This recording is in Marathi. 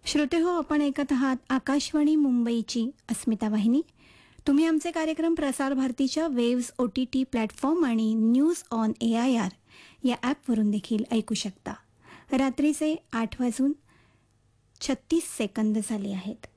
श्रोते हो, आपण ऐकत आहात आकाशवाणी मुंबईची अस्मिता वाहिनी. तुम्ही आमचे कार्यक्रम प्रसार भारतीच्या वेव्स OTT प्लॅटफॉर्म आणि न्यूज ऑन AIR या ॲपवरून देखील ऐकू शकता. रात्रीचे 8:36 झाले आहेत.